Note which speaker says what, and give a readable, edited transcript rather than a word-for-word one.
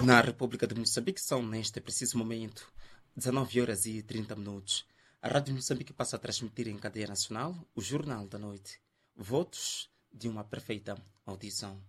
Speaker 1: Na República de Moçambique são, neste preciso momento, 19 horas e 30 minutos. A Rádio Moçambique passa a transmitir em cadeia nacional o Jornal da Noite. Votos de uma perfeita audição.